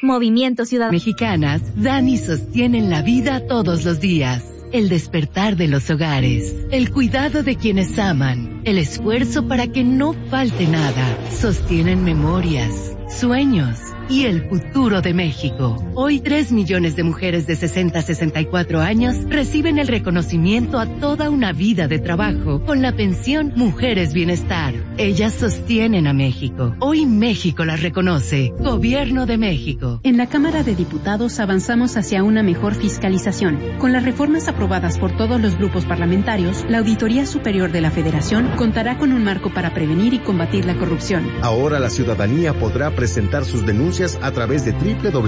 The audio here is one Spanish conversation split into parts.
Movimiento Ciudadano. Mexicanas dan y sostienen la vida todos los días. El despertar de los hogares, el cuidado de quienes aman, el esfuerzo para que no falte nada. Sostienen memorias, sueños y el futuro de México. Hoy 3 millones de mujeres de 60 a 64 años reciben el reconocimiento a toda una vida de trabajo con la pensión Mujeres Bienestar. Ellas sostienen a México. Hoy México las reconoce. Gobierno de México. En la Cámara de Diputados avanzamos hacia una mejor fiscalización. Con las reformas aprobadas por todos los grupos parlamentarios, la Auditoría Superior de la Federación contará con un marco para prevenir y combatir la corrupción. Ahora la ciudadanía podrá presentar sus denuncias a través de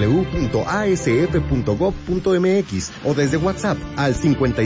www.asf.gov.mx o desde WhatsApp al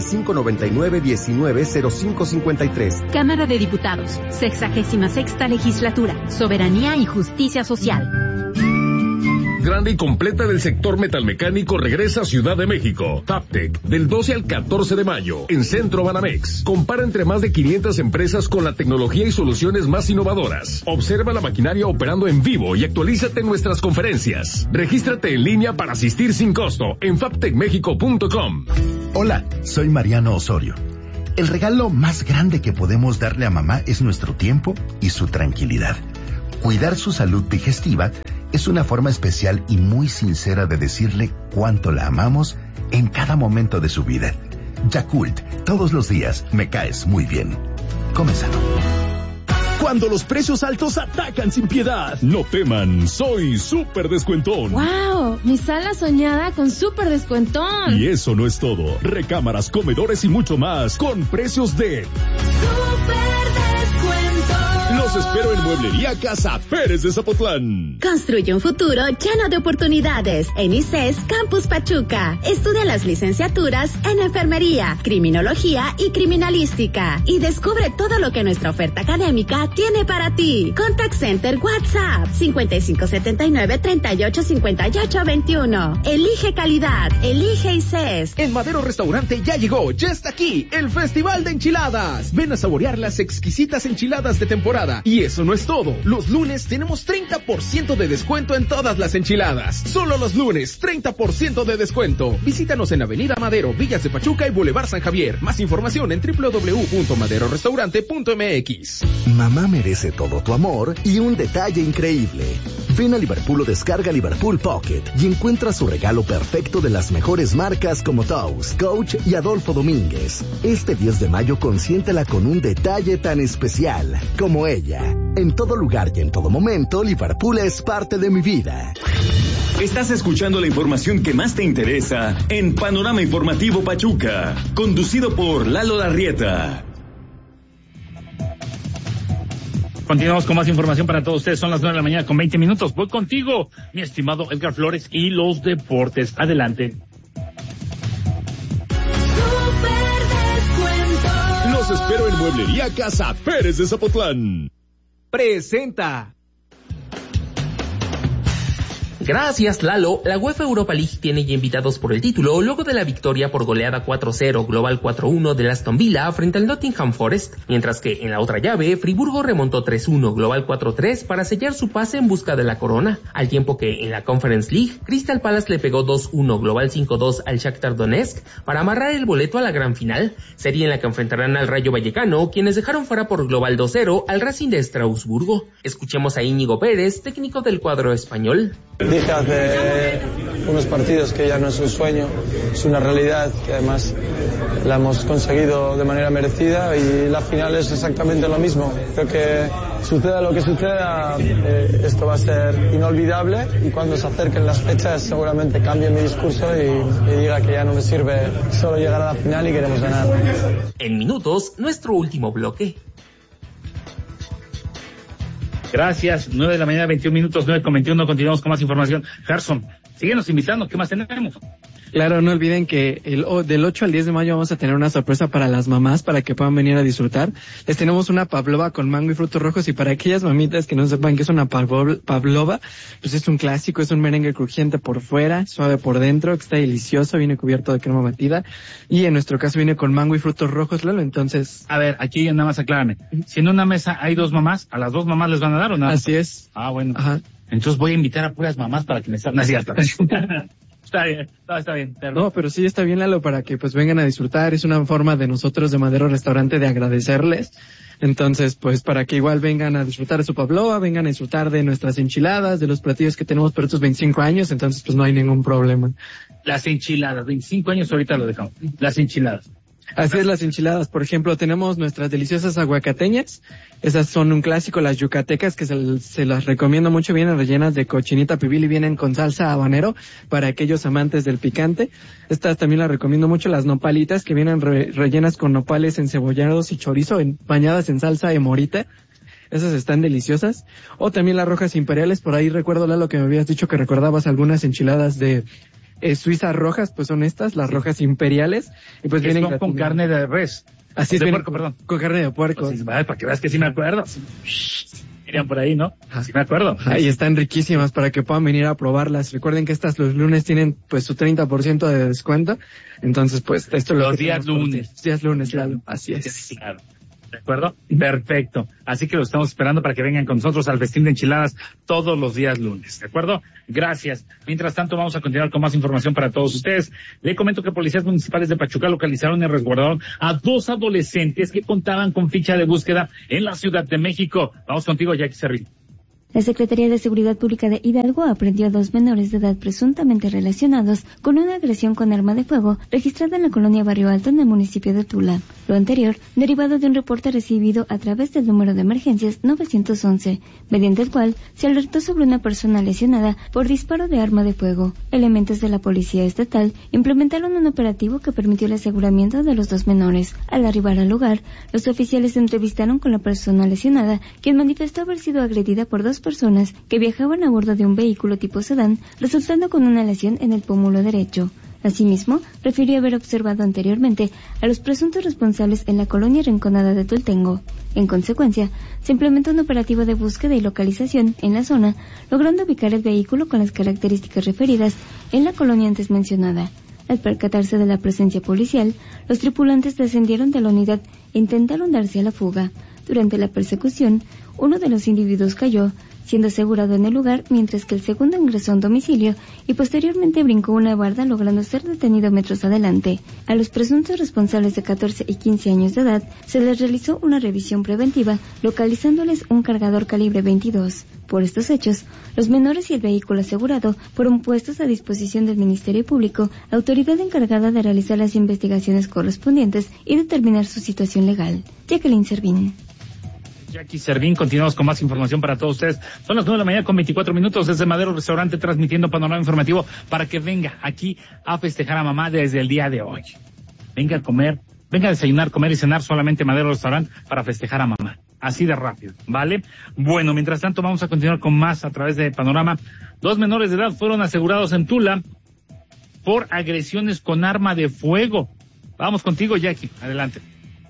5599-190553. Cámara de Diputados, 66ª Legislatura, Soberanía y Justicia Social. Grande y completa del sector metalmecánico regresa a Ciudad de México. Fabtech, del 12 al 14 de mayo, en Centro Banamex. Compara entre más de 500 empresas con la tecnología y soluciones más innovadoras. Observa la maquinaria operando en vivo y actualízate en nuestras conferencias. Regístrate en línea para asistir sin costo en fabtechmexico.com. Hola, soy Mariano Osorio. El regalo más grande que podemos darle a mamá es nuestro tiempo y su tranquilidad. Cuidar su salud digestiva es una forma especial y muy sincera de decirle cuánto la amamos en cada momento de su vida. Yakult, todos los días me caes muy bien. Come sano. Cuando los precios altos atacan sin piedad. No teman, soy Súper Descuentón. ¡Wow! Mi sala soñada con Súper Descuentón. Y eso no es todo. Recámaras, comedores y mucho más con precios de Súper Descuentón. Los espero en Mueblería Casa Pérez de Zapotlán. Construye un futuro lleno de oportunidades en ICES Campus Pachuca. Estudia las licenciaturas en Enfermería, Criminología y Criminalística. Y descubre todo lo que nuestra oferta académica tiene para ti. Contact Center WhatsApp 5579-385821. Elige calidad. Elige ICES. En Madero Restaurante ya llegó, ya está aquí, el Festival de Enchiladas. Ven a saborear las exquisitas enchiladas de temporada. Y eso no es todo. Los lunes tenemos 30% de descuento en todas las enchiladas. Solo los lunes, 30% de descuento. Visítanos en Avenida Madero, Villas de Pachuca y Boulevard San Javier. Más información en www.maderorestaurante.mx. Mamá merece todo tu amor y un detalle increíble. Ven a Liverpool o descarga Liverpool Pocket y encuentra su regalo perfecto de las mejores marcas como Toast, Coach y Adolfo Domínguez. Este 10 de mayo consiéntela con un detalle tan especial como ella. En todo lugar y en todo momento, Liverpool es parte de mi vida. Estás escuchando la información que más te interesa en Panorama Informativo Pachuca, conducido por Lalo Larrieta. Continuamos con más información para todos ustedes. Son las 9 de la mañana con 20 minutos. Voy contigo, mi estimado Edgar Flores, y los deportes. Adelante. Los espero en Mueblería Casa Pérez de Zapotlán. Presenta. Gracias, Lalo. La UEFA Europa League tiene ya invitados por el título luego de la victoria por goleada 4-0, global 4-1 del Aston Villa frente al Nottingham Forest, mientras que en la otra llave, Friburgo remontó 3-1, global 4-3 para sellar su pase en busca de la corona, al tiempo que en la Conference League, Crystal Palace le pegó 2-1, global 5-2 al Shakhtar Donetsk para amarrar el boleto a la gran final, serie en la que enfrentarán al Rayo Vallecano, quienes dejaron fuera por global 2-0 al Racing de Estrasburgo. Escuchemos a Íñigo Pérez, técnico del cuadro español. Dije hace unos partidos que ya no es un sueño, es una realidad que además la hemos conseguido de manera merecida y la final es exactamente lo mismo. Creo que suceda lo que suceda, esto va a ser inolvidable y cuando se acerquen las fechas seguramente cambie mi discurso y diga que ya no me sirve solo llegar a la final y queremos ganar. En minutos, nuestro último bloque. Gracias, 9 de la mañana, 21 minutos, 9:21, continuamos con más información. Gerson, síguenos invitando, ¿qué más tenemos? Claro, no olviden que del 8 al 10 de mayo vamos a tener una sorpresa para las mamás, para que puedan venir a disfrutar. Les tenemos una pavlova con mango y frutos rojos, y para aquellas mamitas que no sepan qué es una pavlova, pues es un clásico, es un merengue crujiente por fuera, suave por dentro, que está delicioso, viene cubierto de crema batida, y en nuestro caso viene con mango y frutos rojos, Lalo, entonces... A ver, aquí nada más aclárame, si en una mesa hay dos mamás, ¿a las dos mamás les van a dar o nada? Así es. Ah, bueno. Ajá. Entonces voy a invitar a puras mamás para que me salgan. No es cierto. Está bien. Perdón. No, pero sí está bien, Lalo, para que pues vengan a disfrutar. Es una forma de nosotros de Madero Restaurante de agradecerles. Entonces, pues para que igual vengan a disfrutar de su pavlova, vengan a disfrutar de nuestras enchiladas, de los platillos que tenemos por estos 25 años, entonces pues no hay ningún problema. Las enchiladas, 25 años ahorita lo dejamos. Las enchiladas. Así es, las enchiladas. Por ejemplo, tenemos nuestras deliciosas aguacateñas. Esas son un clásico, las yucatecas, que se las recomiendo mucho. Vienen rellenas de cochinita pibil y vienen con salsa habanero para aquellos amantes del picante. Estas también las recomiendo mucho, las nopalitas, que vienen rellenas con nopales encebollados y chorizo, bañadas en salsa de morita. Esas están deliciosas. O también las rojas imperiales. Por ahí recuerdo, Lalo, que me habías dicho que recordabas algunas enchiladas de suizas rojas, pues son estas, las rojas imperiales, y pues vienen con carne de res. Así es, de puerco, perdón. Con carne de puerco. Pues, para que veas que sí me acuerdo. Miren por ahí, ¿no? Sí me acuerdo. Ahí están riquísimas para que puedan venir a probarlas. Recuerden que estas los lunes tienen pues su 30% de descuento. Entonces, pues esto los días lunes. Los días lunes, claro. Así es. Claro. ¿De acuerdo? Perfecto. Así que lo estamos esperando para que vengan con nosotros al festín de enchiladas todos los días lunes. ¿De acuerdo? Gracias. Mientras tanto, vamos a continuar con más información para todos ustedes. Le comento que policías municipales de Pachuca localizaron y resguardaron a 2 adolescentes que contaban con ficha de búsqueda en la Ciudad de México. Vamos contigo, Jackie Serrín. La Secretaría de Seguridad Pública de Hidalgo aprendió a 2 menores de edad presuntamente relacionados con una agresión con arma de fuego registrada en la colonia Barrio Alto en el municipio de Tula. Lo anterior, derivado de un reporte recibido a través del número de emergencias 911, mediante el cual se alertó sobre una persona lesionada por disparo de arma de fuego. Elementos de la Policía Estatal implementaron un operativo que permitió el aseguramiento de los 2 menores. Al arribar al lugar, los oficiales se entrevistaron con la persona lesionada, quien manifestó haber sido agredida por 2 personas que viajaban a bordo de un vehículo tipo sedán, resultando con una lesión en el pómulo derecho. Asimismo, refirió haber observado anteriormente a los presuntos responsables en la colonia Rinconada de Tultengo. En consecuencia, se implementó un operativo de búsqueda y localización en la zona, logrando ubicar el vehículo con las características referidas en la colonia antes mencionada. Al percatarse de la presencia policial, los tripulantes descendieron de la unidad e intentaron darse a la fuga. Durante la persecución, uno de los individuos cayó, siendo asegurado en el lugar, mientras que el segundo ingresó a un domicilio y posteriormente brincó una barda, logrando ser detenido metros adelante. A los presuntos responsables de 14 y 15 años de edad se les realizó una revisión preventiva, localizándoles un cargador calibre 22. Por estos hechos, los menores y el vehículo asegurado fueron puestos a disposición del Ministerio Público, autoridad encargada de realizar las investigaciones correspondientes y determinar su situación legal. Jacqueline Servín. Jackie Servín, continuamos con más información para todos ustedes. Son las 9 de la mañana con 24 minutos desde Madero Restaurante, transmitiendo Panorama Informativo para que venga aquí a festejar a mamá desde el día de hoy. Venga a comer, venga a desayunar, comer y cenar solamente Madero Restaurante para festejar a mamá. Así de rápido, ¿vale? Bueno, mientras tanto vamos a continuar con más a través de Panorama. 2 menores de edad fueron asegurados en Tula por agresiones con arma de fuego. Vamos contigo, Jackie, adelante.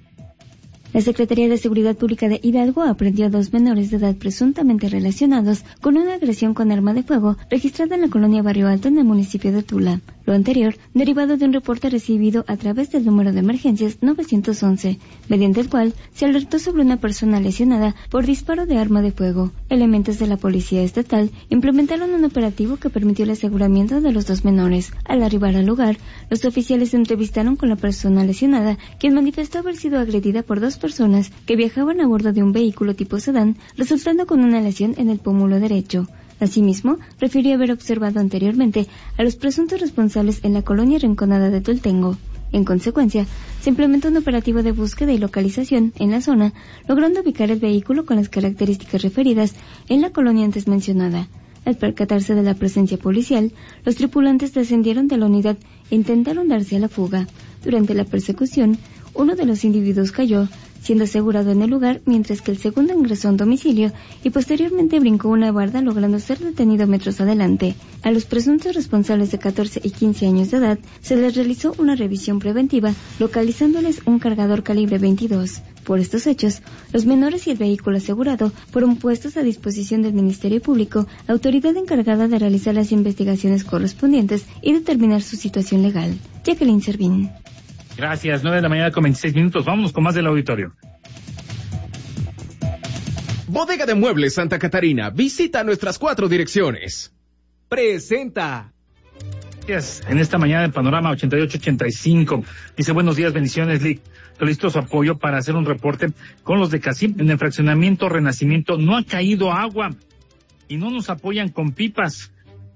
La Secretaría de Seguridad Pública de Hidalgo aprendió a 2 menores de edad presuntamente relacionados con una agresión con arma de fuego registrada en la colonia Barrio Alto en el municipio de Tula. Lo anterior, derivado de un reporte recibido a través del número de emergencias 911, mediante el cual se alertó sobre una persona lesionada por disparo de arma de fuego. Elementos de la Policía Estatal implementaron un operativo que permitió el aseguramiento de los 2 menores. Al arribar al lugar, los oficiales se entrevistaron con la persona lesionada, quien manifestó haber sido agredida por 2 personas que viajaban a bordo de un vehículo tipo sedán, resultando con una lesión en el pómulo derecho. Asimismo, refirió haber observado anteriormente a los presuntos responsables en la colonia Rinconada de Tultengo. En consecuencia, se implementó un operativo de búsqueda y localización en la zona, logrando ubicar el vehículo con las características referidas en la colonia antes mencionada. Al percatarse de la presencia policial, los tripulantes descendieron de la unidad e intentaron darse a la fuga. Durante la persecución, uno de los individuos cayó, siendo asegurado en el lugar, mientras que el segundo ingresó a un domicilio y posteriormente brincó una barda, logrando ser detenido metros adelante. A los presuntos responsables de 14 y 15 años de edad se les realizó una revisión preventiva, localizándoles un cargador calibre 22. Por estos hechos, los menores y el vehículo asegurado fueron puestos a disposición del Ministerio Público, autoridad encargada de realizar las investigaciones correspondientes y determinar su situación legal. Jacqueline Servín. Gracias, 9 de la mañana con 26 minutos. Vámonos con más del auditorio. Bodega de Muebles Santa Catarina. Visita nuestras 4 direcciones. Presenta. En esta mañana de Panorama 88-85. Dice, buenos días, bendiciones, Lick. Solicito su apoyo para hacer un reporte con los de Casim. En el fraccionamiento Renacimiento no ha caído agua y no nos apoyan con pipas.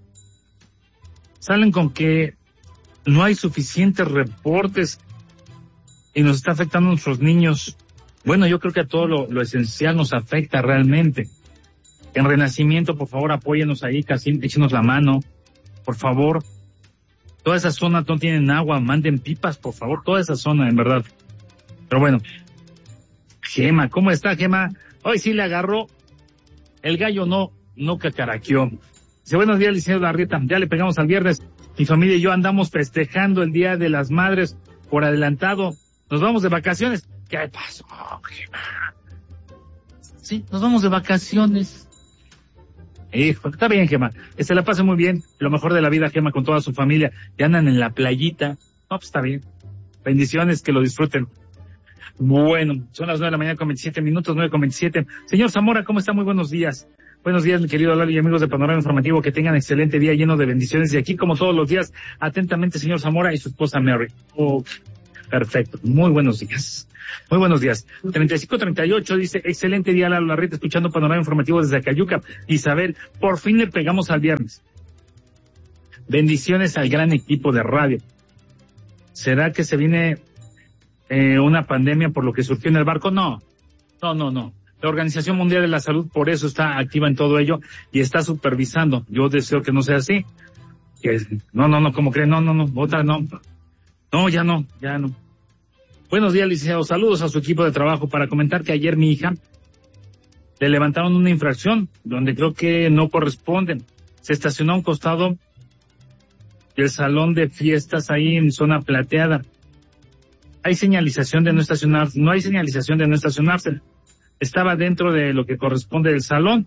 Salen con que no hay suficientes reportes y nos está afectando a nuestros niños. Bueno, yo creo que a todo lo esencial nos afecta realmente. En Renacimiento, por favor, apóyenos ahí, Casim, échenos la mano, por favor. Toda esa zona no tienen agua, manden pipas, por favor, toda esa zona, en verdad. Pero bueno, Gema, ¿cómo está, Gema? Hoy sí le agarró, el gallo no cacaraqueó. Dice, buenos días, licenciado Larrieta, ya le pegamos al viernes. Mi familia y yo andamos festejando el Día de las Madres por adelantado. Nos vamos de vacaciones. ¿Qué pasó, Gema? Sí, nos vamos de vacaciones. Hijo, está bien, Gema. Que se la pase muy bien. Lo mejor de la vida, Gema, con toda su familia. Que andan en la playita. No, pues está bien. Bendiciones, que lo disfruten. Bueno, son las 9:27 a.m, 9:27. Señor Zamora, ¿cómo está? Muy buenos días. Buenos días, mi querido Lalo y amigos de Panorama Informativo. Que tengan excelente día lleno de bendiciones. Y aquí, como todos los días, atentamente, señor Zamora y su esposa Mary. Oh, perfecto. Muy buenos días. Muy buenos días. 3538 dice, excelente día, Lalo Larrieta, escuchando Panorama Informativo desde Acayuca. Isabel, por fin le pegamos al viernes. Bendiciones al gran equipo de radio. ¿Será que se viene una pandemia por lo que surgió en el barco? No. La Organización Mundial de la Salud por eso está activa en todo ello y está supervisando. Yo deseo que no sea así. No, ¿cómo creen? No, otra no. No, ya no. Buenos días, licenciado. Saludos a su equipo de trabajo para comentar que ayer mi hija le levantaron una infracción donde creo que no corresponde. Se estacionó a un costado del salón de fiestas ahí en zona plateada. Hay señalización de no estacionarse. No hay señalización de no estacionarse. Estaba dentro de lo que corresponde del salón.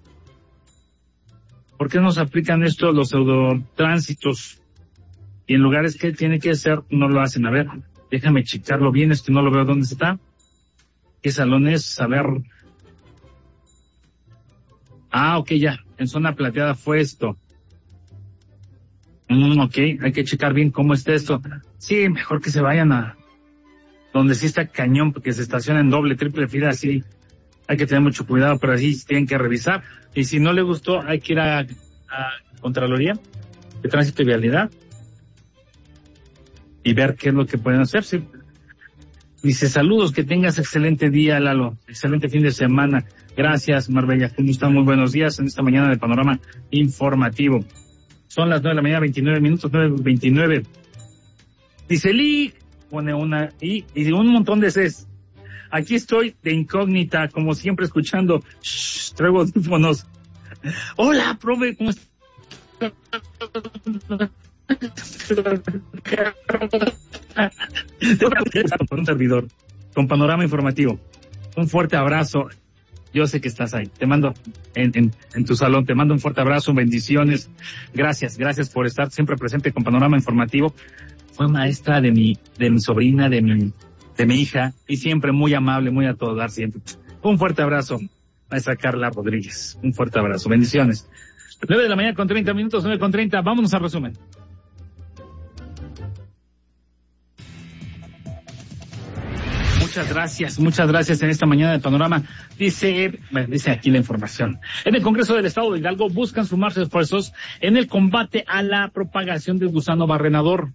¿Por qué nos aplican esto los pseudotránsitos? Y en lugares que tiene que ser, no lo hacen. A ver, déjame checarlo bien, es que no lo veo dónde está. ¿Qué salón es? A ver. Ok, ya. En zona plateada fue esto. Ok, hay que checar bien cómo está esto. Sí, mejor que se vayan a donde sí está cañón, porque se estaciona en doble, triple fila, así. Hay que tener mucho cuidado, pero así tienen que revisar. Y si no le gustó, hay que ir a Contraloría de Tránsito y Vialidad y ver qué es lo que pueden hacer. Sí. Dice, saludos, que tengas excelente día, Lalo. Excelente fin de semana. Gracias, Marbella. ¿Cómo están? Muy buenos días en esta mañana de Panorama Informativo. Son las 9:29 a.m, 9:29. Dice, Lee, pone una y un montón de Cs. Aquí estoy de incógnita, como siempre, escuchando. Traigo audífonos. Hola, profe, ¿cómo estás? Con un servidor, con Panorama Informativo. Un fuerte abrazo. Yo sé que estás ahí. Te mando en tu salón. Te mando un fuerte abrazo, bendiciones. Gracias por estar siempre presente con Panorama Informativo. Fue maestra de mi sobrina, de mi hija, y siempre muy amable, muy a todo dar siempre. Un fuerte abrazo, maestra Carla Rodríguez. Un fuerte abrazo, bendiciones. 9:30 a.m, 9:30. Vámonos al resumen. Muchas gracias en esta mañana de Panorama. Dice aquí la información. En el Congreso del Estado de Hidalgo buscan sumarse esfuerzos en el combate a la propagación del gusano barrenador.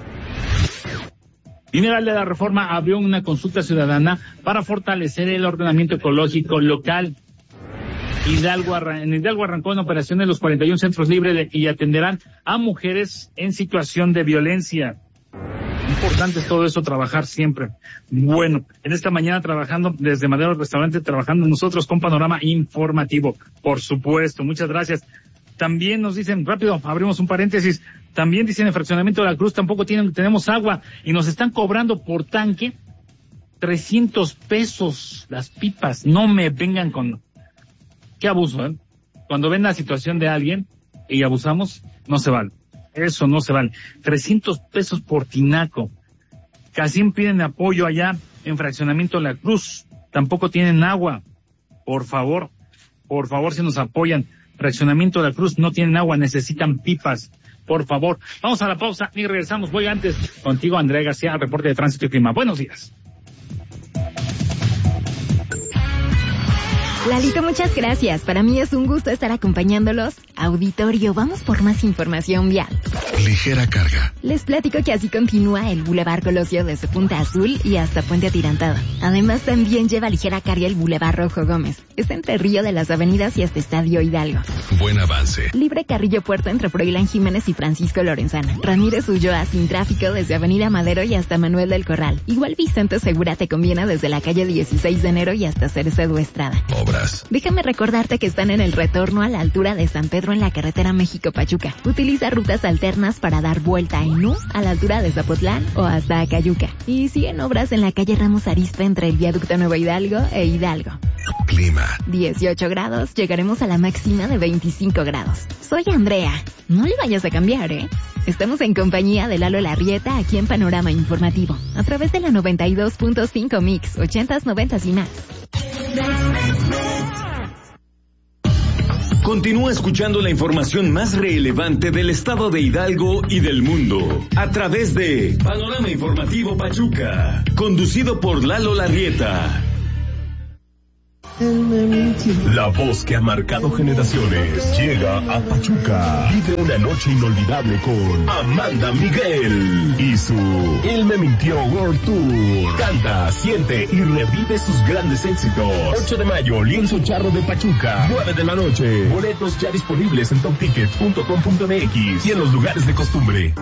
Mineral de la Reforma abrió una consulta ciudadana para fortalecer el ordenamiento ecológico local. En Hidalgo arrancó en operaciones los 41 centros libres y atenderán a mujeres en situación de violencia. Importante es todo eso, trabajar siempre. Bueno, en esta mañana trabajando desde Madero Restaurante, trabajando nosotros con Panorama Informativo, por supuesto. Muchas gracias. También nos dicen, rápido, abrimos un paréntesis, también dicen en Fraccionamiento de la Cruz, tampoco tenemos agua y nos están cobrando por tanque 300 pesos las pipas. No me vengan con... Qué abuso, ¿eh? Cuando ven la situación de alguien y abusamos, no se vale. Eso no se vale. 300 pesos por tinaco. Casi piden apoyo allá en Fraccionamiento de la Cruz. Tampoco tienen agua. Por favor. por favor, si nos apoyan. Fraccionamiento de la Cruz, no tienen agua, necesitan pipas. Por favor. Vamos a la pausa y regresamos. Voy antes contigo, Andrea García, al reporte de tránsito y clima. Buenos días. Lalito, muchas gracias. Para mí es un gusto estar acompañándolos. Auditorio, vamos por más información vial. Ligera carga. Les platico que así continúa el Boulevard Colosio desde Punta Azul y hasta Puente Atirantado. Además, también lleva ligera carga el Boulevard Rojo Gómez. Está entre Río de las Avenidas y hasta Estadio Hidalgo. Buen avance. Libre Carrillo Puerto entre Froilán Jiménez y Francisco Lorenzana. Ramírez Ulloa sin tráfico desde Avenida Madero y hasta Manuel del Corral. Igual Vicente Segura te conviene desde la calle 16 de enero y hasta Cercedo Estrada. Déjame recordarte que están en el retorno a la altura de San Pedro en la carretera México-Pachuca. Utiliza rutas alternas para dar vuelta en U a la altura de Zapotlán o hasta Acayuca. Y siguen obras en la calle Ramos Arizpe entre el viaducto Nuevo Hidalgo e Hidalgo. Clima. 18 grados, llegaremos a la máxima de 25 grados. Soy Andrea. No le vayas a cambiar, ¿eh? Estamos en compañía de Lalo Larrieta aquí en Panorama Informativo. A través de la 92.5 Mix, 80s, 90s y más. Continúa escuchando la información más relevante del estado de Hidalgo y del mundo a través de Panorama Informativo Pachuca, conducido por Lalo Larrieta. La voz que ha marcado generaciones llega a Pachuca. Vive una noche inolvidable con Amanda Miguel y su Él me mintió World Tour. Canta, siente y revive sus grandes éxitos. 8 de mayo, Lienzo Charro de Pachuca, 9 de la noche. Boletos ya disponibles en toptickets.com.mx y en los lugares de costumbre.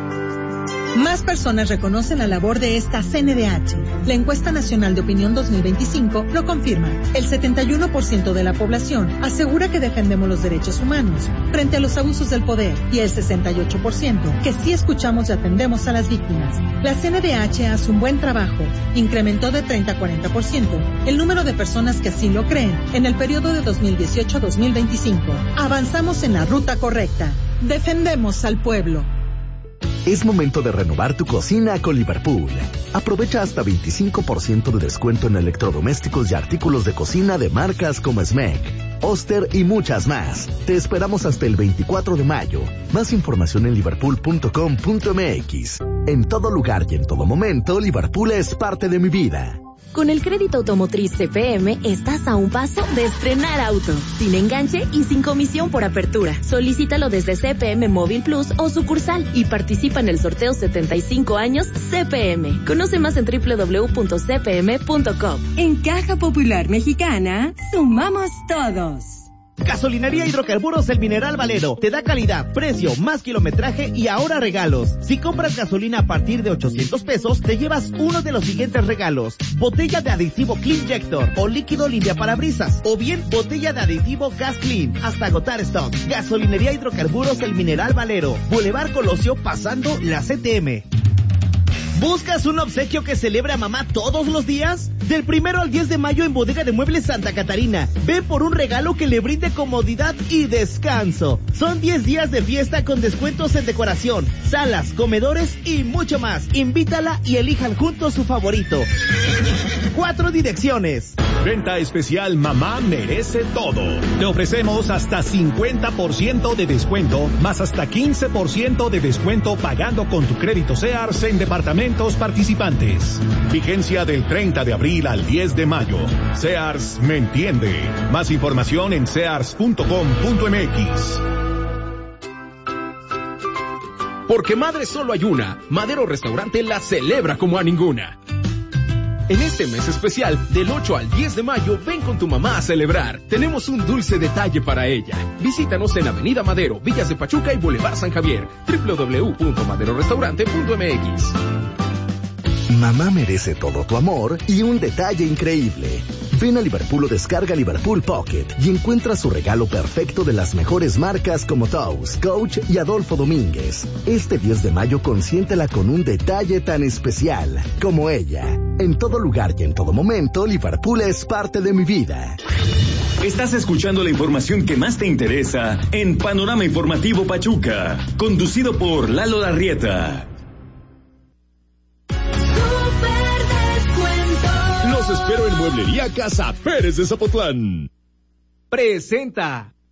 Más personas reconocen la labor de esta CNDH. La encuesta nacional de opinión 2025 lo confirma. El 71% de la población asegura que defendemos los derechos humanos frente a los abusos del poder y el 68% que sí escuchamos y atendemos a las víctimas. La CNDH hace un buen trabajo. Incrementó de 30 a 40% el número de personas que así lo creen en el periodo de 2018 a 2025. Avanzamos en la ruta correcta. Defendemos al pueblo. Es momento de renovar tu cocina con Liverpool. Aprovecha hasta 25% de descuento en electrodomésticos y artículos de cocina de marcas como Smeg, Oster y muchas más. Te esperamos hasta el 24 de mayo. Más información en liverpool.com.mx. En todo lugar y en todo momento, Liverpool es parte de mi vida. Con el crédito automotriz CPM estás a un paso de estrenar auto, sin enganche y sin comisión por apertura. Solicítalo desde CPM Móvil Plus o sucursal y participa en el sorteo 75 años CPM. Conoce más en www.cpm.com. En Caja Popular Mexicana, sumamos todos. Gasolinería Hidrocarburos El Mineral Valero. Te da calidad, precio, más kilometraje y ahora regalos. Si compras gasolina a partir de 800 pesos, te llevas uno de los siguientes regalos. Botella de aditivo Cleanjector o líquido limpia parabrisas. O bien botella de aditivo Gas Clean. Hasta agotar stock. Gasolinería Hidrocarburos El Mineral Valero. Boulevard Colosio pasando la CTM. ¿Buscas un obsequio que celebre a mamá todos los días? Del 1 al 10 de mayo en Bodega de Muebles Santa Catarina. Ve por un regalo que le brinde comodidad y descanso. Son 10 días de fiesta con descuentos en decoración, salas, comedores y mucho más. Invítala y elijan juntos su favorito. 4 direcciones. Venta especial Mamá Merece Todo. Te ofrecemos hasta 50% de descuento, más hasta 15% de descuento pagando con tu crédito Sears en departamentos participantes. Vigencia del 30 de abril al 10 de mayo. Sears me entiende. Más información en sears.com.mx. Porque madre solo hay una, Madero Restaurante la celebra como a ninguna. En este mes especial, del 8 al 10 de mayo, ven con tu mamá a celebrar. Tenemos un dulce detalle para ella. Visítanos en Avenida Madero, Villas de Pachuca y Boulevard San Javier. www.maderorestaurante.mx. Mamá merece todo tu amor y un detalle increíble. Ven a Liverpool o descarga Liverpool Pocket y encuentra su regalo perfecto de las mejores marcas como Tows, Coach y Adolfo Domínguez. Este 10 de mayo consiéntela con un detalle tan especial como ella. En todo lugar y en todo momento, Liverpool es parte de mi vida. Estás escuchando la información que más te interesa en Panorama Informativo Pachuca, conducido por Lalo Larrieta. Los espero en Mueblería Casa Pérez de Zapotlán. presenta.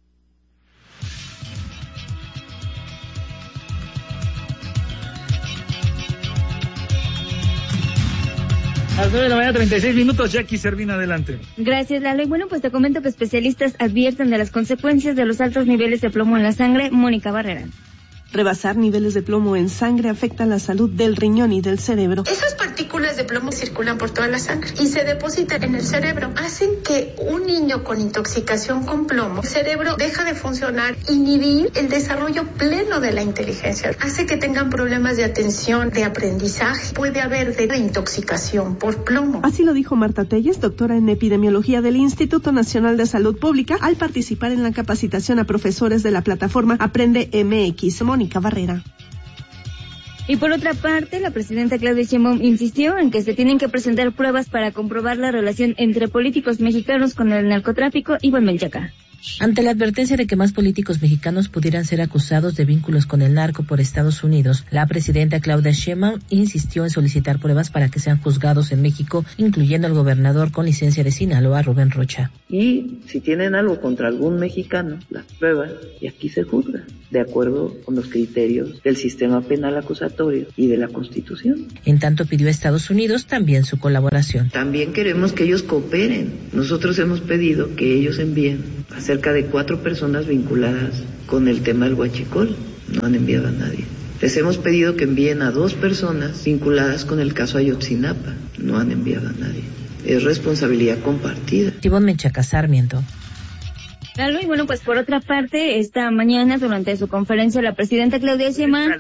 A las 9 de la mañana, 36 minutos, Jackie Servín, adelante. Gracias, Lalo. Y bueno, pues te comento que especialistas advierten de las consecuencias de los altos niveles de plomo en la sangre. Mónica Barrera. Rebasar niveles de plomo en sangre afecta la salud del riñón y del cerebro. Esas partículas de plomo circulan por toda la sangre y se depositan en el cerebro. Hacen que un niño con intoxicación con plomo, el cerebro deja de funcionar, inhibir el desarrollo pleno de la inteligencia. Hace que tengan problemas de atención, de aprendizaje. Puede haber de intoxicación por plomo. Así lo dijo Marta Telles, doctora en epidemiología del Instituto Nacional de Salud Pública, al participar en la capacitación a profesores de la plataforma Aprende MX. Mónica Barrera. Y por otra parte, la presidenta Claudia Sheinbaum insistió en que se tienen que presentar pruebas para comprobar la relación entre políticos mexicanos con el narcotráfico. Iván Menchaca. Ante la advertencia de que más políticos mexicanos pudieran ser acusados de vínculos con el narco por Estados Unidos, la presidenta Claudia Sheinbaum insistió en solicitar pruebas para que sean juzgados en México, incluyendo al gobernador con licencia de Sinaloa, Rubén Rocha. Y si tienen algo contra algún mexicano, las pruebas, y aquí se juzga, de acuerdo con los criterios del sistema penal acusatorio y de la Constitución. En tanto, pidió a Estados Unidos también su colaboración. También queremos que ellos cooperen. Nosotros hemos pedido que ellos envíen a cerca de 4 personas vinculadas con el tema del huachicol. No han enviado a nadie. Les hemos pedido que envíen a 2 personas vinculadas con el caso Ayotzinapa. No han enviado a nadie. Es responsabilidad compartida. Iván Menchaca, Sarmiento. Claro, y bueno, pues por otra parte, esta mañana durante su conferencia la presidenta Claudia Sheinbaum,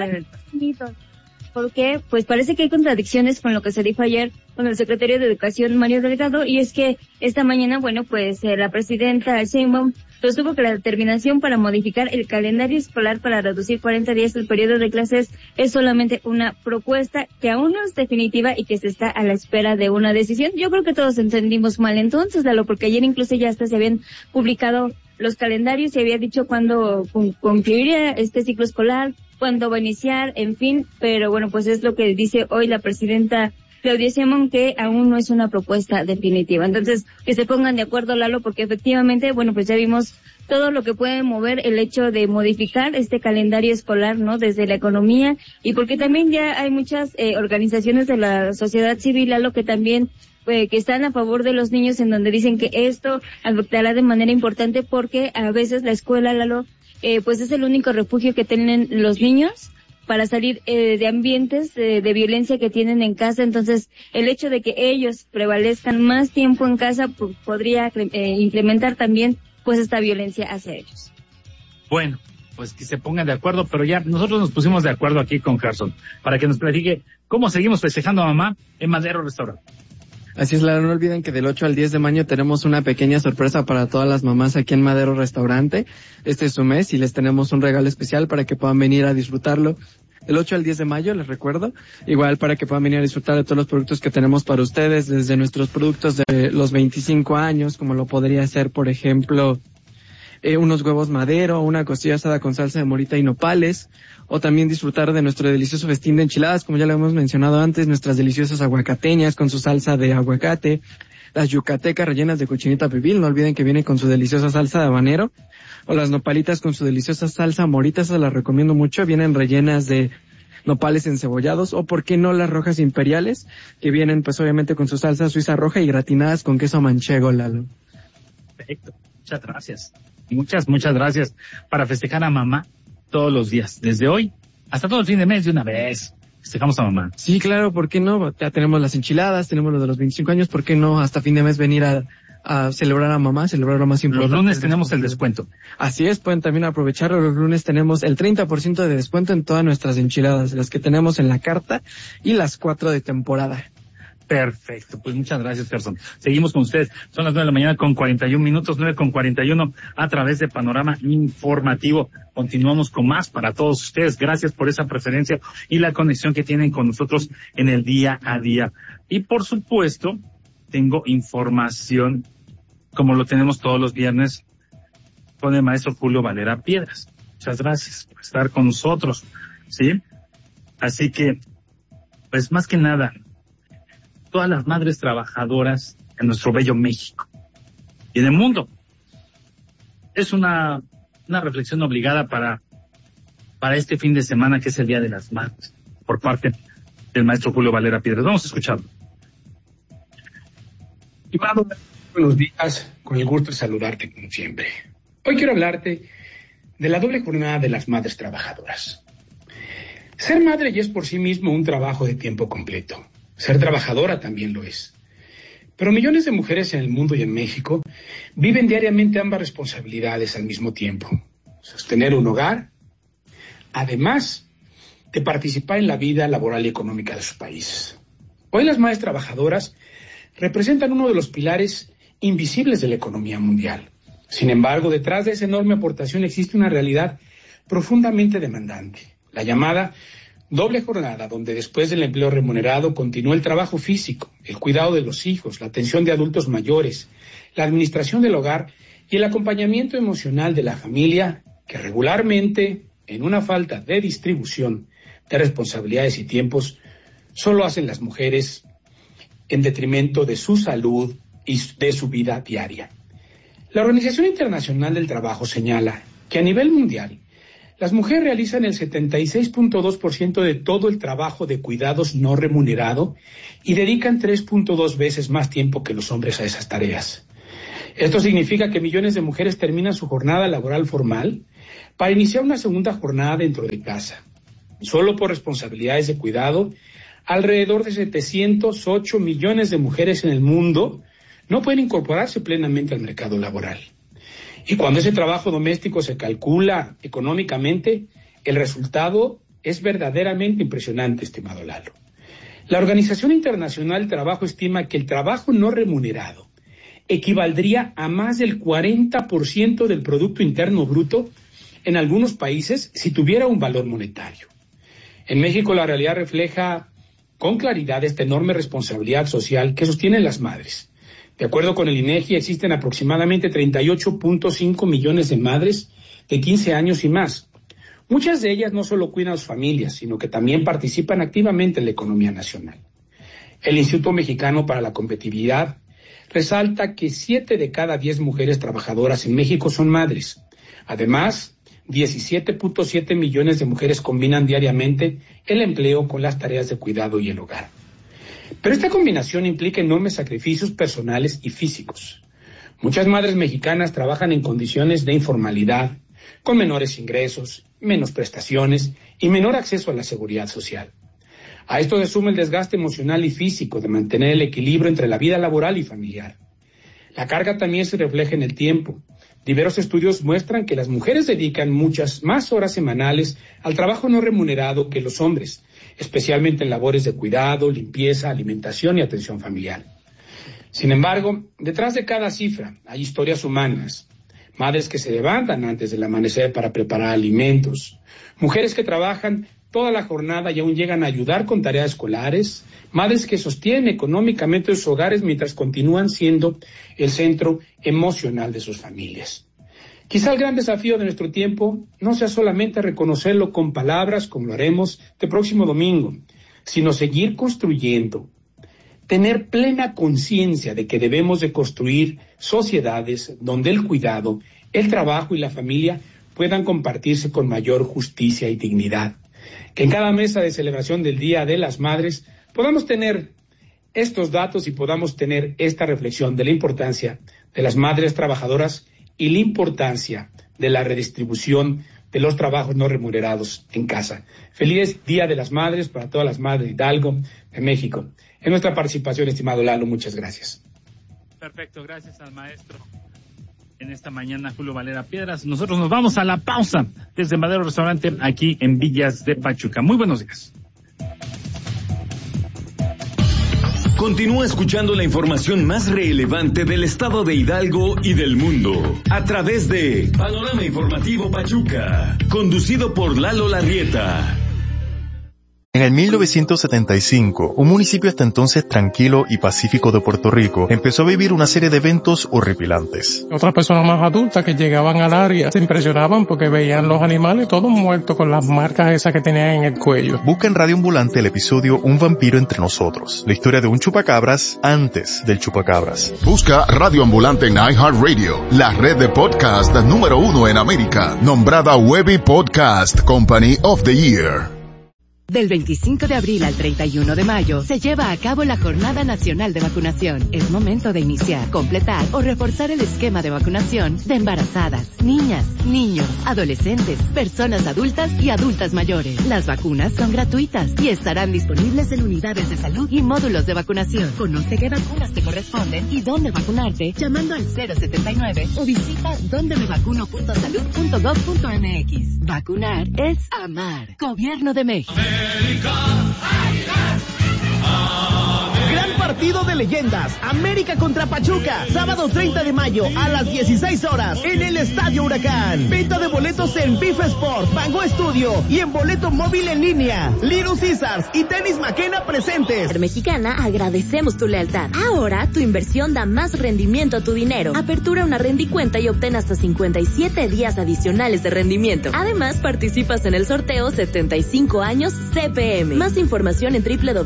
porque pues parece que hay contradicciones con lo que se dijo ayer con el secretario de Educación, Mario Delgado, y es que esta mañana, bueno, pues la presidenta Sheinbaum sostuvo que la determinación para modificar el calendario escolar para reducir 40 días el periodo de clases es solamente una propuesta que aún no es definitiva y que se está a la espera de una decisión. Yo creo que todos entendimos mal entonces, Lalo, porque ayer incluso ya hasta se habían publicado los calendarios y había dicho cuándo concluiría este ciclo escolar, cuándo va a iniciar, en fin, pero bueno, pues es lo que dice hoy la presidenta Claudia Sheinbaum, que aún no es una propuesta definitiva. Entonces, que se pongan de acuerdo, Lalo, porque efectivamente, bueno, pues ya vimos todo lo que puede mover el hecho de modificar este calendario escolar, ¿no? Desde la economía, y porque también ya hay muchas organizaciones de la sociedad civil, Lalo, que también que están a favor de los niños, en donde dicen que esto afectará de manera importante porque a veces la escuela, Lalo, pues es el único refugio que tienen los niños para salir de ambientes de violencia que tienen en casa. Entonces, el hecho de que ellos prevalezcan más tiempo en casa podría incrementar también pues esta violencia hacia ellos. Bueno, pues que se pongan de acuerdo, pero ya nosotros nos pusimos de acuerdo aquí con Gerson para que nos platique cómo seguimos festejando a mamá en Madero Restaurante. Así es, Lara, no olviden que del 8 al 10 de mayo tenemos una pequeña sorpresa para todas las mamás aquí en Madero Restaurante. Este es su mes y les tenemos un regalo especial para que puedan venir a disfrutarlo. El 8 al 10 de mayo, les recuerdo, igual para que puedan venir a disfrutar de todos los productos que tenemos para ustedes, desde nuestros productos de los 25 años, como lo podría ser, por ejemplo, unos huevos Madero, una costilla asada con salsa de morita y nopales, o también disfrutar de nuestro delicioso festín de enchiladas, como ya lo hemos mencionado antes, nuestras deliciosas aguacateñas con su salsa de aguacate, las yucatecas rellenas de cochinita pibil, no olviden que viene con su deliciosa salsa de habanero, o las nopalitas con su deliciosa salsa morita, esas las recomiendo mucho, vienen rellenas de nopales encebollados, o por qué no las rojas imperiales, que vienen pues obviamente con su salsa suiza roja y gratinadas con queso manchego, Lalo. Perfecto, muchas gracias. Muchas gracias para festejar a mamá todos los días, desde hoy hasta todo el fin de mes de una vez. Festejamos a mamá. Sí, claro, ¿por qué no? Ya tenemos las enchiladas, tenemos lo de los 25 años, ¿por qué no hasta fin de mes venir a celebrar a mamá, celebrar lo más importante? Los lunes tenemos el descuento. Así es, pueden también aprovecharlo. Los lunes tenemos el 30% de descuento en todas nuestras enchiladas, las que tenemos en la carta y las 4 de temporada. Perfecto, pues muchas gracias, Gerson. Seguimos con ustedes. Son las 9 de la mañana con 41 minutos, 9:41 a través de Panorama Informativo. Continuamos con más para todos ustedes. Gracias por esa preferencia y la conexión que tienen con nosotros en el día a día. Y por supuesto, tengo información, como lo tenemos todos los viernes, con el maestro Julio Valera Piedras. Muchas gracias por estar con nosotros, ¿sí? Así que, pues más que nada, todas las madres trabajadoras en nuestro bello México y en el mundo es una reflexión obligada para este fin de semana, que es el Día de las Madres, por parte del maestro Julio Valera Piedras. Vamos a escucharlo. Estimado, buenos días, con el gusto de saludarte como siempre. Hoy quiero hablarte de la doble jornada de las madres trabajadoras. Ser madre ya es por sí mismo un trabajo de tiempo completo. Ser trabajadora también lo es. Pero millones de mujeres en el mundo y en México viven diariamente ambas responsabilidades al mismo tiempo. Sostener un hogar, además de participar en la vida laboral y económica de sus países. Hoy las madres trabajadoras representan uno de los pilares invisibles de la economía mundial. Sin embargo, detrás de esa enorme aportación existe una realidad profundamente demandante, la llamada doble jornada, donde después del empleo remunerado continúa el trabajo físico, el cuidado de los hijos, la atención de adultos mayores, la administración del hogar y el acompañamiento emocional de la familia, que regularmente, en una falta de distribución de responsabilidades y tiempos, solo hacen las mujeres en detrimento de su salud y de su vida diaria. La Organización Internacional del Trabajo señala que a nivel mundial, las mujeres realizan el 76.2% de todo el trabajo de cuidados no remunerado y dedican 3.2 veces más tiempo que los hombres a esas tareas. Esto significa que millones de mujeres terminan su jornada laboral formal para iniciar una segunda jornada dentro de casa. Solo por responsabilidades de cuidado, alrededor de 708 millones de mujeres en el mundo no pueden incorporarse plenamente al mercado laboral. Y cuando ese trabajo doméstico se calcula económicamente, el resultado es verdaderamente impresionante, estimado Lalo. La Organización Internacional del Trabajo estima que el trabajo no remunerado equivaldría a más del 40% del Producto Interno Bruto en algunos países si tuviera un valor monetario. En México la realidad refleja con claridad esta enorme responsabilidad social que sostienen las madres. De acuerdo con el INEGI, existen aproximadamente 38.5 millones de madres de 15 años y más. Muchas de ellas no solo cuidan a sus familias, sino que también participan activamente en la economía nacional. El Instituto Mexicano para la Competitividad resalta que 7 de cada 10 mujeres trabajadoras en México son madres. Además, 17.7 millones de mujeres combinan diariamente el empleo con las tareas de cuidado y el hogar. Pero esta combinación implica enormes sacrificios personales y físicos. Muchas madres mexicanas trabajan en condiciones de informalidad, con menores ingresos, menos prestaciones y menor acceso a la seguridad social. A esto se suma el desgaste emocional y físico de mantener el equilibrio entre la vida laboral y familiar. La carga también se refleja en el tiempo. Diversos estudios muestran que las mujeres dedican muchas más horas semanales al trabajo no remunerado que los hombres, especialmente en labores de cuidado, limpieza, alimentación y atención familiar. Sin embargo, detrás de cada cifra hay historias humanas. Madres que se levantan antes del amanecer para preparar alimentos, mujeres que trabajan toda la jornada y aún llegan a ayudar con tareas escolares, madres que sostienen económicamente sus hogares mientras continúan siendo el centro emocional de sus familias. Quizá el gran desafío de nuestro tiempo no sea solamente reconocerlo con palabras, como lo haremos este próximo domingo, sino seguir construyendo, tener plena conciencia de que debemos de construir sociedades donde el cuidado, el trabajo y la familia puedan compartirse con mayor justicia y dignidad. Que en cada mesa de celebración del Día de las Madres podamos tener estos datos y podamos tener esta reflexión de la importancia de las madres trabajadoras y la importancia de la redistribución de los trabajos no remunerados en casa. Feliz Día de las Madres para todas las madres de Hidalgo, de México. En nuestra participación, estimado Lalo, muchas gracias. Perfecto, gracias al maestro. En esta mañana, Julio Valera Piedras. Nosotros nos vamos a la pausa desde Madero Restaurante, aquí en Villas de Pachuca. Muy buenos días. Continúa escuchando la información más relevante del estado de Hidalgo y del mundo a través de Panorama Informativo Pachuca, conducido por Lalo Larrieta. En el 1975, un municipio hasta entonces tranquilo y pacífico de Puerto Rico empezó a vivir una serie de eventos horripilantes. Otras personas más adultas que llegaban al área se impresionaban porque veían los animales todos muertos con las marcas esas que tenían en el cuello. Busca en Radio Ambulante el episodio Un vampiro entre nosotros, la historia de un chupacabras antes del chupacabras. Busca Radio Ambulante en iHeartRadio, la red de podcast número 1 en América, nombrada Webby Podcast Company of the Year. Del 25 de abril al 31 de mayo se lleva a cabo la Jornada Nacional de Vacunación. Es momento de iniciar, completar o reforzar el esquema de vacunación de embarazadas, niñas, niños, adolescentes, personas adultas y adultas mayores. Las vacunas son gratuitas y estarán disponibles en unidades de salud y módulos de vacunación. Conoce qué vacunas te corresponden y dónde vacunarte llamando al 079 o visita dondemevacuno.salud.gov.mx. Vacunar es amar. Gobierno de México. Gran partido de leyendas, América contra Pachuca, sábado 30 de mayo a las 16 horas en el Estadio Huracán. Venta de boletos en FIFA Sport, Bango Studio y en boleto móvil en línea. Little Caesars y Tenis Maquena presentes. Mexicana, agradecemos tu lealtad. Ahora tu inversión da más rendimiento a tu dinero. Apertura una rendicuenta y obtén hasta 57 días adicionales de rendimiento. Además, participas en el sorteo 75 años CPM. Más información en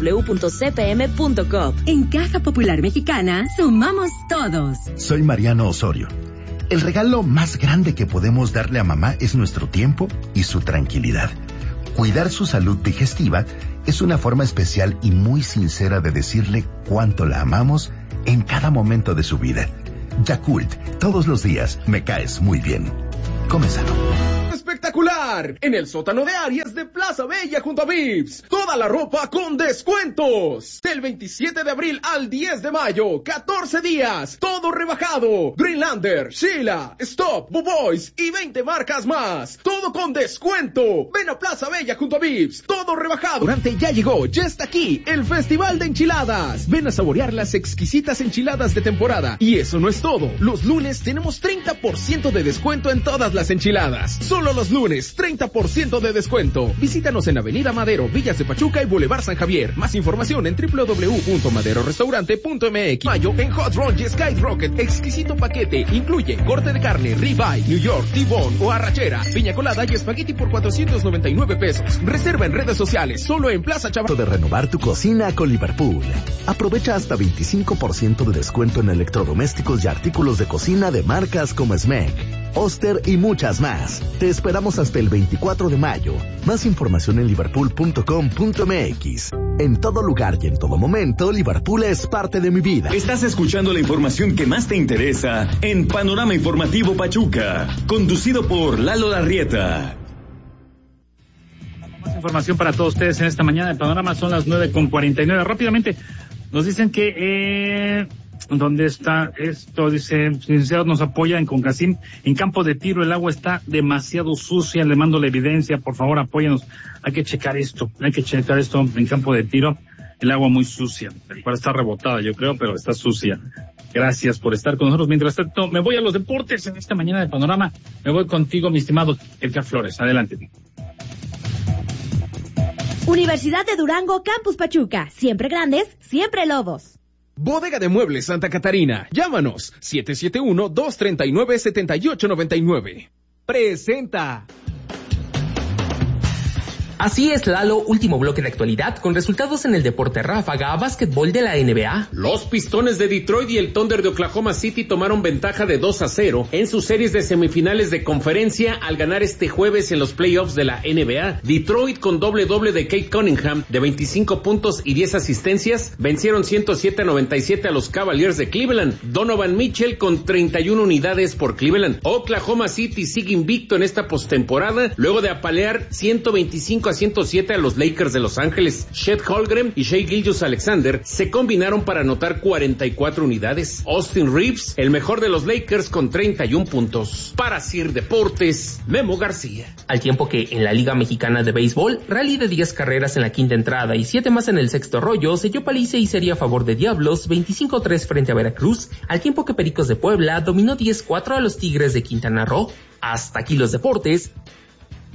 www.cpm.com. En Caja Popular Mexicana, sumamos todos. Soy Mariano Osorio. El regalo más grande que podemos darle a mamá es nuestro tiempo y su tranquilidad. Cuidar su salud digestiva es una forma especial y muy sincera de decirle cuánto la amamos en cada momento de su vida. Yakult, todos los días me caes muy bien. Come sano. ¡Espectacular! En el sótano de Arias de Plaza Bella junto a Vips. Toda la ropa con descuentos. Del 27 de abril al 10 de mayo, 14 días. Todo rebajado. Greenlander, Sheila, Stop, Boo Boys y 20 marcas más. Todo con descuento. Ven a Plaza Bella junto a Vips. Todo rebajado. Durante ya llegó, ya está aquí, el Festival de Enchiladas. Ven a saborear las exquisitas enchiladas de temporada. Y eso no es todo. Los lunes tenemos 30% de descuento en todas las enchiladas. Solo los lunes, 30% de descuento. Visítanos en Avenida Madero, Villas de Pachuca y Boulevard San Javier. Más información en www.maderorestaurante.mx. Mayo en Hot Run y Skyrocket. Exquisito paquete. Incluye corte de carne, ribeye, New York, T-bone o arrachera, piña colada y espagueti por 499 pesos. Reserva en redes sociales, solo en Plaza Chavarro. De renovar tu cocina con Liverpool. Aprovecha hasta 25% de descuento en electrodomésticos y artículos de cocina de marcas como Smeg, Oster y muchas más. Te esperamos hasta el 24 de mayo. Más información en liverpool.com.mx. En todo lugar y en todo momento, Liverpool es parte de mi vida. Estás escuchando la información que más te interesa en Panorama Informativo Pachuca, conducido por Lalo Larrieta. Más información para todos ustedes en esta mañana de Panorama. Son las 9:49. Rápidamente, nos dicen que... ¿Dónde está esto? Dice, licenciados nos apoyan con Casim. En campo de tiro el agua está demasiado sucia. Le mando la evidencia. Por favor, apóyenos. Hay que checar esto. En campo de tiro. El agua muy sucia. Para estar rebotada, yo creo, pero está sucia. Gracias por estar con nosotros. Mientras tanto, me voy a los deportes en esta mañana de Panorama. Me voy contigo, mi estimado Edgar Flores. Adelante. Universidad de Durango, Campus Pachuca. Siempre grandes, siempre lobos. Bodega de Muebles Santa Catarina. Llámanos 771-239-7899. Presenta. Así es, Lalo, último bloque de actualidad con resultados en el deporte ráfaga, básquetbol de la NBA. Los Pistones de Detroit y el Thunder de Oklahoma City tomaron ventaja de 2-0 en sus series de semifinales de conferencia al ganar este jueves en los playoffs de la NBA. Detroit, con doble de Kate Cunningham de 25 puntos y 10 asistencias, vencieron 107-97 a los Cavaliers de Cleveland. Donovan Mitchell con 31 unidades por Cleveland. Oklahoma City sigue invicto en esta postemporada luego de apalear 125-107 a los Lakers de Los Ángeles. Chet Holmgren y Shai Gilgeous-Alexander se combinaron para anotar 44 unidades. Austin Reeves, el mejor de los Lakers, con 31 puntos. Para Sir Deportes, Memo García. Al tiempo que en la Liga Mexicana de Béisbol, rally de 10 carreras en la quinta entrada y 7 más en el sexto rollo, selló paliza y serie a favor de Diablos, 25-3 frente a Veracruz, al tiempo que Pericos de Puebla dominó 10-4 a los Tigres de Quintana Roo. Hasta aquí los deportes.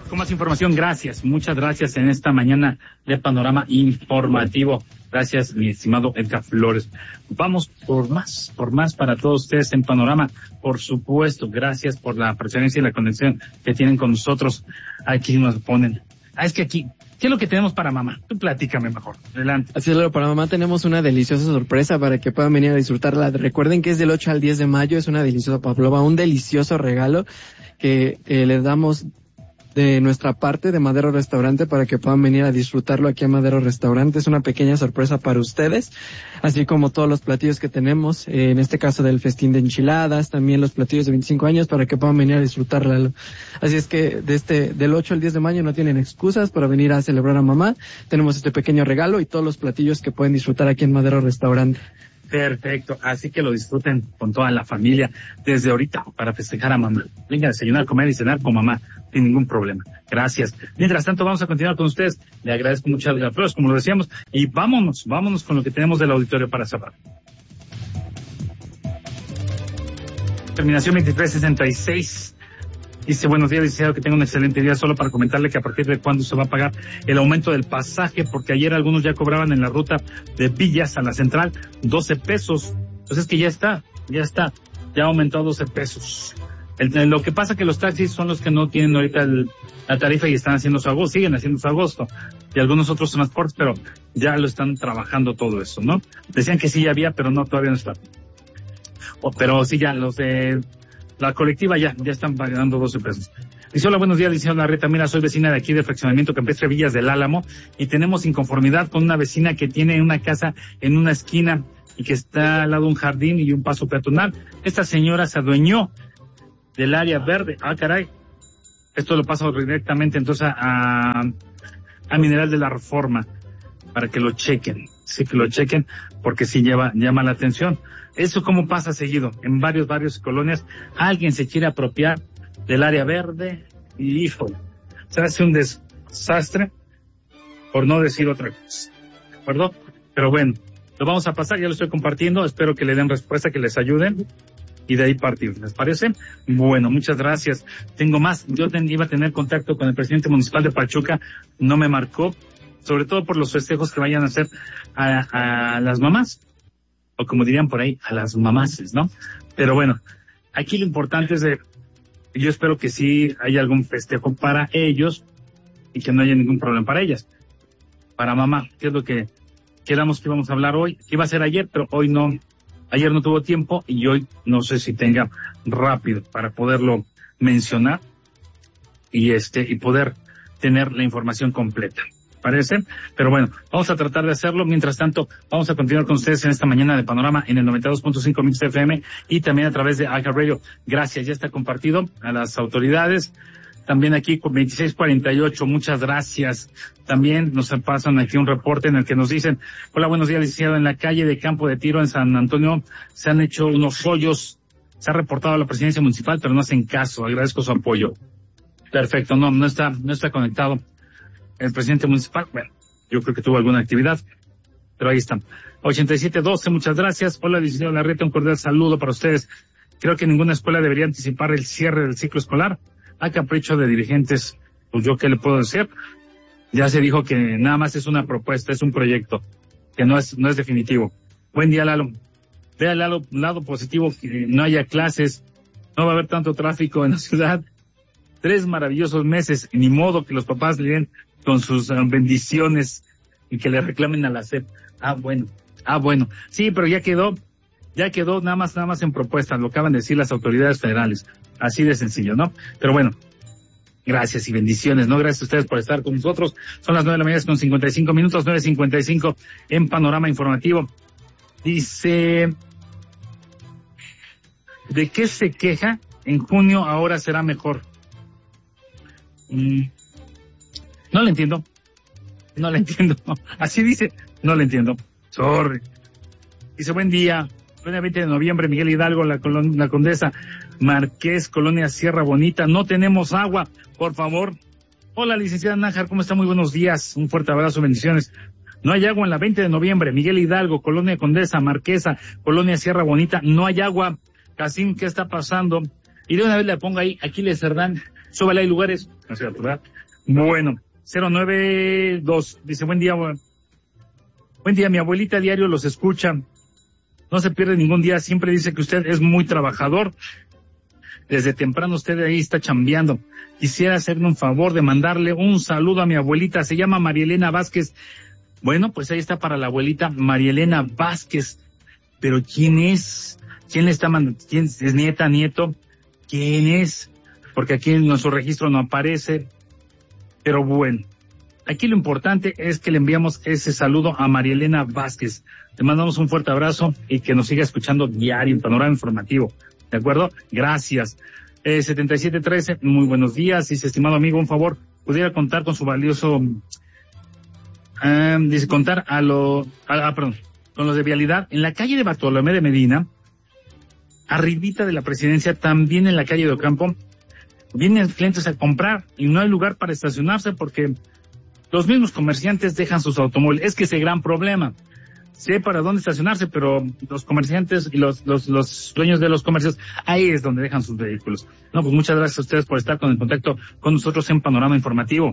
con más información. Gracias, muchas gracias en esta mañana de Panorama Informativo. Gracias, mi estimado Edgar Flores. Vamos por más para todos ustedes en Panorama. Por supuesto, gracias por la preferencia y la conexión que tienen con nosotros. Aquí nos ponen. Es que aquí, ¿qué es lo que tenemos para mamá? Tú platícame mejor. Adelante. Así es, para mamá tenemos una deliciosa sorpresa para que puedan venir a disfrutarla. Recuerden que es del 8 al 10 de mayo, es una deliciosa pavlova, un delicioso regalo que les damos de nuestra parte de Madero Restaurante para que puedan venir a disfrutarlo aquí a Madero Restaurante. Es una pequeña sorpresa para ustedes, así como todos los platillos que tenemos, en este caso del festín de enchiladas, también los platillos de 25 años para que puedan venir a disfrutarla. Así es que del 8 al 10 de mayo no tienen excusas para venir a celebrar a mamá. Tenemos este pequeño regalo y todos los platillos que pueden disfrutar aquí en Madero Restaurante. Perfecto, así que lo disfruten con toda la familia desde ahorita para festejar a mamá. Venga a desayunar, comer y cenar con mamá sin ningún problema. Gracias. Mientras tanto, vamos a continuar con ustedes. Le agradezco mucho a Edgar Flores, como lo decíamos, y vámonos con lo que tenemos del auditorio para cerrar. Terminación 2366. Dice, buenos días, licenciado, que tenga un excelente día. Solo para comentarle que a partir de cuándo se va a pagar el aumento del pasaje, porque ayer algunos ya cobraban en la ruta de Villas a la Central 12 pesos. Entonces es que ya ha aumentado 12 pesos. Lo que pasa que los taxis son los que no tienen ahorita la tarifa y están haciendo su agosto, siguen haciendo su agosto, y algunos otros transportes, pero ya lo están trabajando todo eso, ¿no? Decían que sí ya había, pero no, todavía no está. Pero sí, ya los de la colectiva ya están pagando 12 pesos. Dice, hola, buenos días, licenciado Larreta. Mira, soy vecina de aquí del fraccionamiento Campestre Villas del Álamo y tenemos inconformidad con una vecina que tiene una casa en una esquina y que está al lado de un jardín y un paso peatonal. Esta señora se adueñó del área verde. Ah, caray. Esto lo paso directamente entonces a Mineral de la Reforma para que lo chequen. Sí, que lo chequen porque sí llama la atención. Eso como pasa seguido en varios colonias. Alguien se quiere apropiar del área verde y híjole, se hace un desastre, por no decir otra cosa. ¿De acuerdo? Pero bueno, lo vamos a pasar, ya lo estoy compartiendo, espero que le den respuesta, que les ayuden y de ahí partir. ¿Les parece? Bueno, muchas gracias. Tengo más. Yo iba a tener contacto con el presidente municipal de Pachuca, no me marcó, sobre todo por los festejos que vayan a hacer a las mamás, o como dirían por ahí, a las mamases, ¿no? Pero bueno, aquí lo importante es yo espero que sí haya algún festejo para ellos y que no haya ningún problema para ellas. Para mamá, que es lo que quedamos que íbamos a hablar hoy, que iba a ser ayer, pero hoy no. Ayer no tuvo tiempo y hoy no sé si tenga rápido para poderlo mencionar y poder tener la información completa. ¿Parece? Pero bueno, vamos a tratar de hacerlo. Mientras tanto, vamos a continuar con ustedes en esta mañana de Panorama en el 92.5 Mix FM y también a través de iHeartRadio. Gracias, ya está compartido a las autoridades. También aquí con 2648, muchas gracias. También nos pasan aquí un reporte en el que nos dicen, hola, buenos días, licenciado, en la calle de Campo de Tiro en San Antonio se han hecho unos hoyos. Se ha reportado a la presidencia municipal, pero no hacen caso. Agradezco su apoyo. Perfecto, no está conectado el presidente municipal. Bueno, yo creo que tuvo alguna actividad, pero ahí están. 8712, muchas gracias. Hola, licenciado Larreta, un cordial saludo para ustedes. Creo que ninguna escuela debería anticipar el cierre del ciclo escolar. A capricho de dirigentes, pues yo qué le puedo decir. Ya se dijo que nada más es una propuesta, es un proyecto, que no es definitivo. Buen día, Lalo. Vea el lado positivo, que no haya clases, no va a haber tanto tráfico en la ciudad. 3 maravillosos meses, ni modo que los papás le den con sus bendiciones y que le reclamen a la SEP. Ah, bueno. Sí, pero ya quedó nada más en propuestas, lo acaban de decir las autoridades federales. Así de sencillo, ¿no? Pero bueno, gracias y bendiciones, ¿no? Gracias a ustedes por estar con nosotros. Son las 9 de la mañana con 55 minutos, 9:55 en Panorama Informativo. Dice, ¿de qué se queja? En junio ahora será mejor. No le entiendo. Así dice, no le entiendo. Sorry. Dice, buen día. Colonia 20 de noviembre, Miguel Hidalgo, la Condesa, Marqués, Colonia Sierra Bonita. No tenemos agua, por favor. Hola, licenciada Nájar, ¿cómo está? Muy buenos días. Un fuerte abrazo, bendiciones. No hay agua en la 20 de noviembre, Miguel Hidalgo, Colonia Condesa, Marquesa, Colonia Sierra Bonita. No hay agua. Casim, ¿qué está pasando? Y de una vez le pongo ahí, Aquiles Cerdán, súbale, hay lugares. No es cierto, ¿verdad? Bueno, 092 dice, buen día, mi abuelita a diario los escucha, no se pierde ningún día, siempre dice que usted es muy trabajador, desde temprano usted ahí está chambeando. Quisiera hacerle un favor de mandarle un saludo a mi abuelita, se llama María Elena Vázquez. Bueno, pues ahí está para la abuelita María Elena Vázquez. Pero ¿quién es? ¿Quién le está mandando? ¿Quién es nieta, nieto? ¿Quién es? Porque aquí en nuestro registro no aparece. Pero bueno, aquí lo importante es que le enviamos ese saludo a María Elena Vázquez. Le mandamos un fuerte abrazo y que nos siga escuchando diario en Panorama Informativo. ¿De acuerdo? Gracias. 7713, muy buenos días. Dice, estimado amigo, un favor, pudiera contar con su valioso... dice, contar con los de vialidad. En la calle de Bartolomé de Medina, arribita de la Presidencia, también en la calle de Ocampo, vienen clientes a comprar y no hay lugar para estacionarse porque los mismos comerciantes dejan sus automóviles. Es que ese gran problema. Sé para dónde estacionarse, pero los comerciantes y los dueños de los comercios, ahí es donde dejan sus vehículos. No, pues muchas gracias a ustedes por estar con el contacto con nosotros en Panorama Informativo.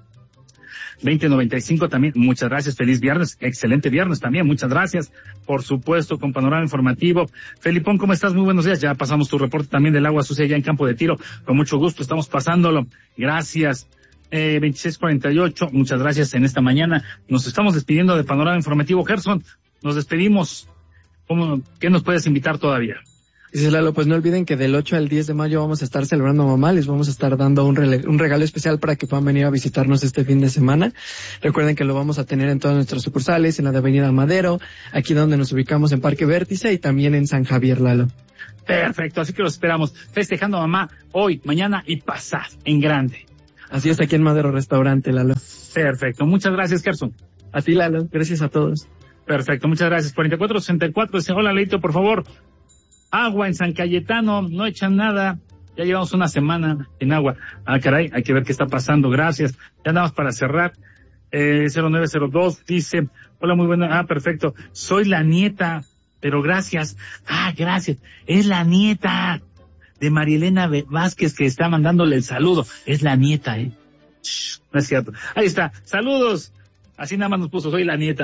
2095 también, muchas gracias, feliz viernes, excelente viernes también, muchas gracias, por supuesto, con Panorama Informativo. Felipón, ¿cómo estás? Muy buenos días, ya pasamos tu reporte también del agua sucia allá en Campo de Tiro, con mucho gusto estamos pasándolo, gracias. 2648, muchas gracias en esta mañana, nos estamos despidiendo de Panorama Informativo. Gerson, nos despedimos, ¿qué nos puedes invitar todavía? Dice Lalo, pues no olviden que del 8 al 10 de mayo vamos a estar celebrando a mamá, les vamos a estar dando un regalo especial para que puedan venir a visitarnos este fin de semana. Recuerden que lo vamos a tener en todas nuestras sucursales, en la de Avenida Madero, aquí donde nos ubicamos en Parque Vértice y también en San Javier, Lalo. Perfecto, así que los esperamos, festejando a mamá hoy, mañana y pasado, en grande. Así es, aquí en Madero Restaurante, Lalo. Perfecto, muchas gracias, Gerson. A ti, Lalo, gracias a todos. Perfecto, muchas gracias. 4464, dice, hola, Leito, por favor. Agua en San Cayetano, no echan nada. Ya llevamos una semana en agua. Ah, caray, hay que ver qué está pasando. Gracias. Ya andamos para cerrar. 0902 dice, hola, muy buena. Ah, perfecto. Soy la nieta, pero gracias. Ah, gracias. Es la nieta de María Elena Vázquez que está mandándole el saludo. Es la nieta, no es cierto. Ahí está. Saludos. Así nada más nos puso, soy la nieta.